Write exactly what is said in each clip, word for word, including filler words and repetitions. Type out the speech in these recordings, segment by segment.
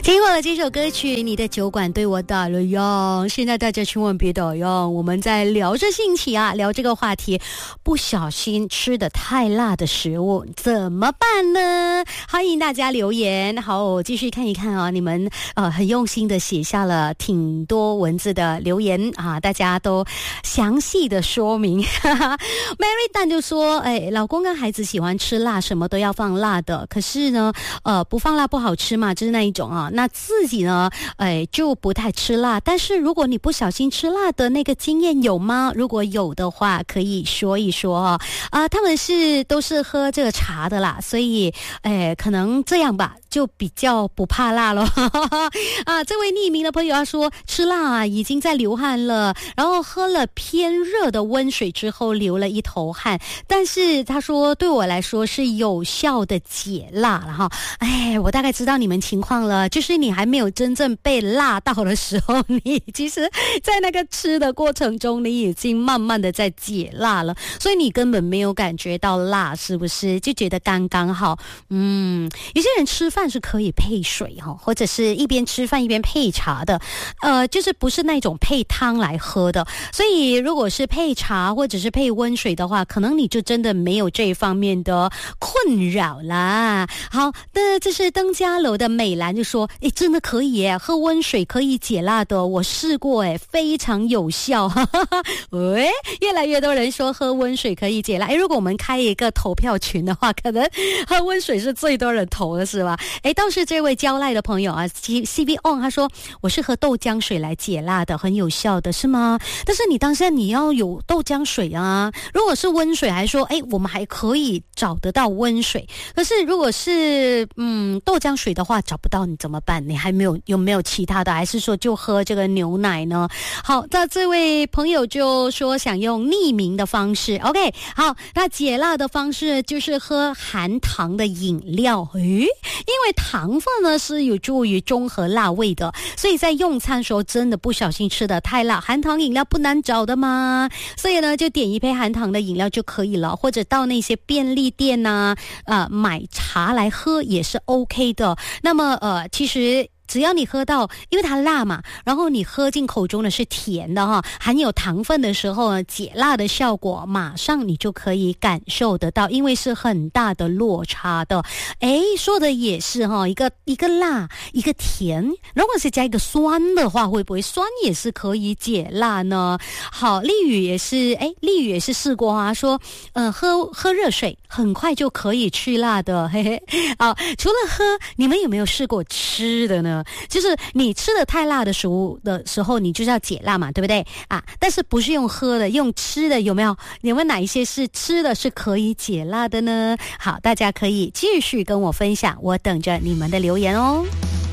听过了这首歌曲，你的酒馆对我打了烊。现在大家千万别打烊，我们在聊着兴起啊，聊这个话题，不小心吃的太辣的食物怎么办呢？欢迎大家留言。好，我继续看一看啊，你们呃很用心的写下了挺多文字的留言啊，大家都详细的说明。Mary 蛋就说，哎，老公跟孩子喜欢吃辣，什么都要放辣的，可是呢，呃，不放辣不好吃嘛，就是那一种啊。那自己呢，哎，就不太吃辣。但是如果你不小心吃辣的那个经验有吗？如果有的话，可以说一说哦。啊，他们是都是喝这个茶的啦，所以，哎，可能这样吧，就比较不怕辣咯。啊，这位匿名的朋友他说，吃辣啊，已经在流汗了，然后喝了偏热的温水之后流了一头汗，但是他说对我来说是有效的解辣了哈。哎，我大概知道你们情况了，就是你还没有真正被辣到的时候，你其实在那个吃的过程中，你已经慢慢的在解辣了，所以你根本没有感觉到辣，是不是？就觉得刚刚好。嗯，有些人吃饭是可以配水哈，或者是一边吃饭一边配茶的，呃，就是不是那种配汤来喝的。所以如果是配茶或者是配温水的话，可能你就真的没有这一方面的困扰啦。好，那这是登嘉楼的美兰就说，诶，真的可以耶，喝温水可以解辣的，我试过诶，非常有效。喂，越来越多人说喝温水可以解辣。诶，如果我们开一个投票群的话，可能喝温水是最多人投的是吧？诶，倒是这位交赖的朋友啊 C V on 他说，我是喝豆浆水来解辣的，很有效的，是吗？但是你当下你要有豆浆水啊，如果是温水还说，诶，我们还可以找得到温水，可是如果是嗯豆浆水的话找不到，你怎么办？你还没有有没有其他的，还是说就喝这个牛奶呢？好，那这位朋友就说想用匿名的方式 OK， 好，那解辣的方式就是喝含糖的饮料。诶，因为糖分呢是有助于中和辣味的，所以在用餐的时候真的不小心吃的太辣，含糖饮料不难找的嘛，所以呢就点一杯含糖的饮料就可以了，或者到那些便利店啊呃买茶来喝也是 OK 的。那么呃其实只要你喝到，因为它辣嘛，然后你喝进口中的是甜的哈，含有糖分的时候呢，解辣的效果马上你就可以感受得到，因为是很大的落差的。诶，说的也是哈，一个一个辣，一个甜，如果是加一个酸的话，会不会酸也是可以解辣呢？好，丽宇也是，诶，丽宇也是试过啊，说，嗯、呃，喝喝热水很快就可以去辣的，嘿嘿。好，除了喝，你们有没有试过吃的呢？就是你吃的太辣的食物的时候，你就是要解辣嘛，对不对啊？但是不是用喝的，用吃的，有没有？有没有哪一些是吃的是可以解辣的呢？好，大家可以继续跟我分享，我等着你们的留言哦。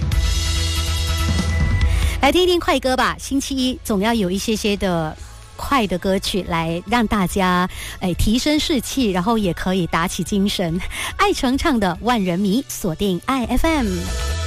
来听听快歌吧，星期一总要有一些些的快的歌曲来让大家哎提升士气，然后也可以打起精神。艾诚唱的《万人迷》，锁定爱 F M。